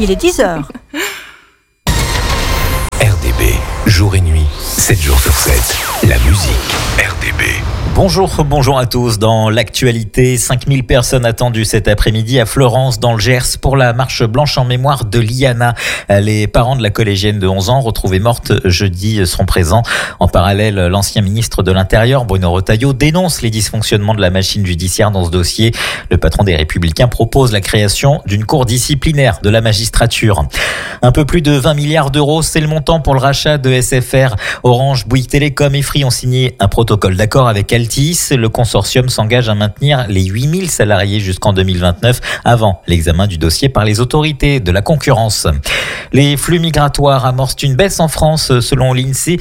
Il est 10h. RDB, jour et nuit, 7 jours sur 7. La musique, RDB. Bonjour à tous. Dans l'actualité, 5000 personnes attendues cet après-midi à Florence, dans le Gers, pour la marche blanche en mémoire de Liana. Les parents de la collégienne de 11 ans, retrouvée morte jeudi, sont présents. En parallèle, l'ancien ministre de l'Intérieur, Bruno Retailleau, dénonce les dysfonctionnements de la machine judiciaire dans ce dossier. Le patron des Républicains propose la création d'une cour disciplinaire de la magistrature. Un peu plus de 20 milliards d'euros, c'est le montant pour le rachat de SFR. Orange, Bouygues Télécom et Free ont signé un protocole d'accord avec Altis. Le consortium s'engage à maintenir les 8000 salariés jusqu'en 2029 avant l'examen du dossier par les autorités de la concurrence. Les flux migratoires amorcent une baisse en France. Selon l'INSEE,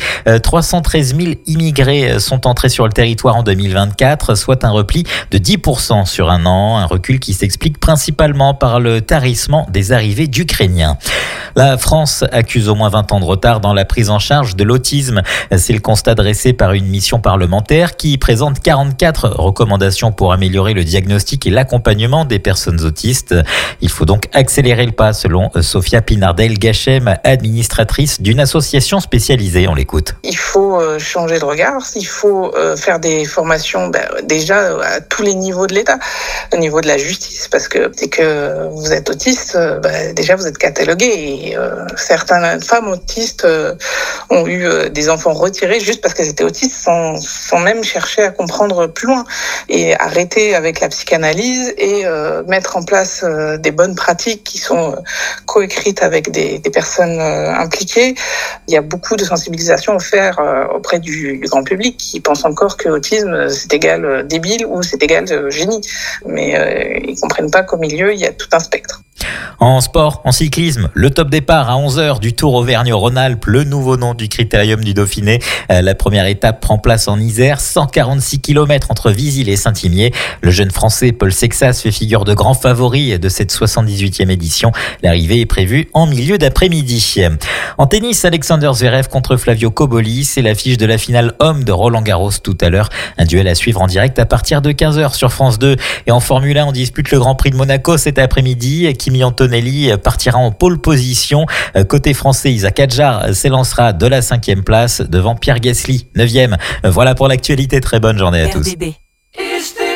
313 000 immigrés sont entrés sur le territoire en 2024, soit un repli de 10% sur un an. Un recul qui s'explique principalement par le tarissement des arrivées d'Ukrainiens. La France accuse au moins 20 ans de retard dans la prise en charge de l'autisme. C'est le constat dressé par une mission parlementaire qui présente 44 recommandations pour améliorer le diagnostic et l'accompagnement des personnes autistes. Il faut donc accélérer le pas, selon Sophia Pinardel-Gachem, administratrice d'une association spécialisée. On l'écoute. Il faut changer de regard, il faut faire des formations déjà à tous les niveaux de l'État, au niveau de la justice, parce que dès que vous êtes autiste, déjà vous êtes catalogué et certaines femmes autistes ont eu des enfants retirés juste parce qu'elles étaient autistes sans même chercher à comprendre plus loin, et arrêter avec la psychanalyse et mettre en place des bonnes pratiques qui sont coécrites avec des personnes impliquées. Il y a beaucoup de sensibilisation à faire auprès du grand public qui pense encore que l'autisme c'est égal débile ou c'est égal génie, mais ils comprennent pas qu'au milieu il y a tout un spectre. En sport, en cyclisme, le top départ à 11h du Tour Auvergne-Rhône-Alpes, le nouveau nom du Critérium du Dauphiné. La première étape prend place en Isère, 146 km entre Visil et Saint-Imier. Le jeune Français Paul Sexas fait figure de grand favori de cette 78e édition. L'arrivée est prévue en milieu d'après-midi. En tennis, Alexander Zverev contre Flavio Cobolli, c'est l'affiche de la finale homme de Roland-Garros tout à l'heure. Un duel à suivre en direct à partir de 15h sur France 2. Et en Formule 1, on dispute le Grand Prix de Monaco cet après-midi. Kimi Antonelli partira en pole position. Côté français, Isaac Adjar s'élancera de la 5e place devant Pierre Gasly, 9e. Voilà pour l'actualité. Très bonne journée à tous. RDB.